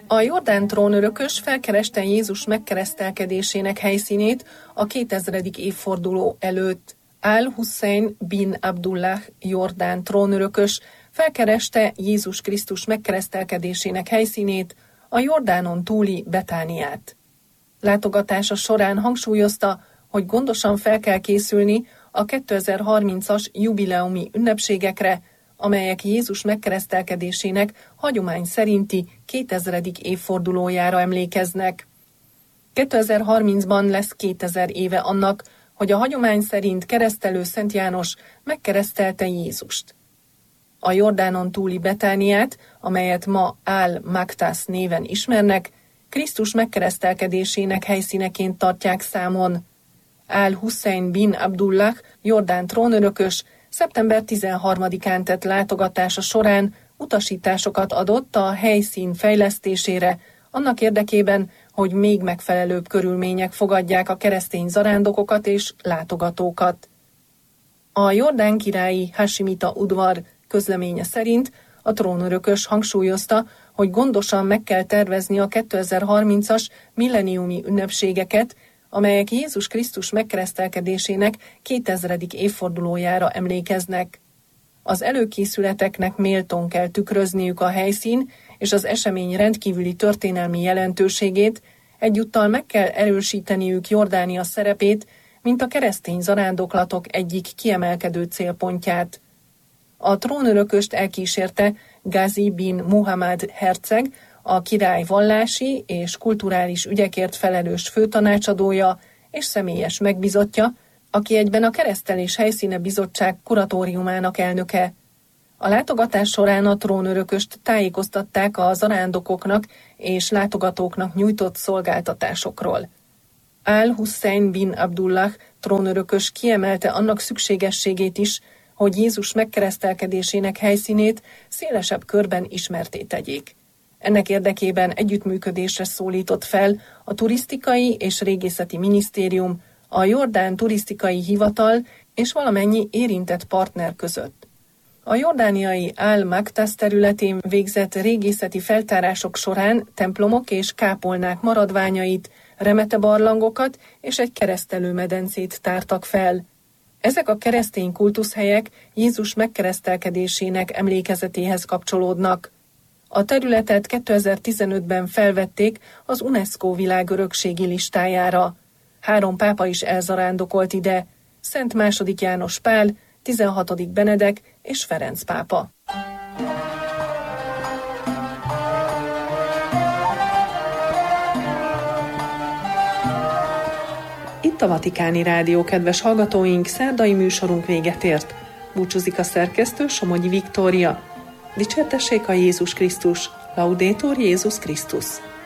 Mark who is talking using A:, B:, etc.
A: A Jordán trónörökös felkereste Jézus megkeresztelkedésének helyszínét a 2000. évforduló előtt. Al-Hussein bin Abdullah Jordán trónörökös felkereste Jézus Krisztus megkeresztelkedésének helyszínét, a Jordánon túli Betániát. Látogatása során hangsúlyozta, hogy gondosan fel kell készülni a 2030-as jubileumi ünnepségekre, amelyek Jézus megkeresztelkedésének hagyomány szerinti 2000. évfordulójára emlékeznek. 2030-ban lesz 2000 éve annak, hogy a hagyomány szerint keresztelő Szent János megkeresztelte Jézust. A Jordánon túli Betániát, amelyet ma Al-Maktász néven ismernek, Krisztus megkeresztelkedésének helyszíneként tartják számon. Al-Hussein bin Abdullah Jordán trónörökös szeptember 13-án tett látogatása során utasításokat adott a helyszín fejlesztésére, annak érdekében, hogy még megfelelőbb körülmények fogadják a keresztény zarándokokat és látogatókat. A jordán királyi Hasimita udvar közleménye szerint a trónörökös hangsúlyozta, hogy gondosan meg kell tervezni a 2030-as milleniumi ünnepségeket, amelyek Jézus Krisztus megkeresztelkedésének 2000. évfordulójára emlékeznek. Az előkészületeknek méltón kell tükrözniük a helyszín és az esemény rendkívüli történelmi jelentőségét, egyúttal meg kell erősíteniük Jordánia szerepét, mint a keresztény zarándoklatok egyik kiemelkedő célpontját. A trónörököst elkísérte Gazi bin Muhammad herceg, a király vallási és kulturális ügyekért felelős főtanácsadója és személyes megbízottja, aki egyben a Keresztelés helyszíne bizottság kuratóriumának elnöke. A látogatás során a trónörököst tájékoztatták a zarándokoknak és látogatóknak nyújtott szolgáltatásokról. Al-Hussein bin Abdullah trónörökös kiemelte annak szükségességét is, hogy Jézus megkeresztelkedésének helyszínét szélesebb körben ismertté tegyék. Ennek érdekében együttműködésre szólított fel a Turisztikai és Régészeti Minisztérium, a Jordán Turisztikai Hivatal és valamennyi érintett partner között. A jordániai Al-Maktász területén végzett régészeti feltárások során templomok és kápolnák maradványait, remetebarlangokat és egy keresztelőmedencét tártak fel. Ezek a keresztény kultuszhelyek Jézus megkeresztelkedésének emlékezetéhez kapcsolódnak. A területet 2015-ben felvették az UNESCO világörökségi listájára. 3 pápa is elzarándokolt ide, Szent II. János Pál, 16. Benedek és Ferenc pápa. Itt a Vatikáni Rádió, kedves hallgatóink, szerdai műsorunk véget ért. Búcsúzik a szerkesztő, Somogyi Viktória. Dicsértessék a Jézus Krisztus, Laudetur Jézus Krisztus.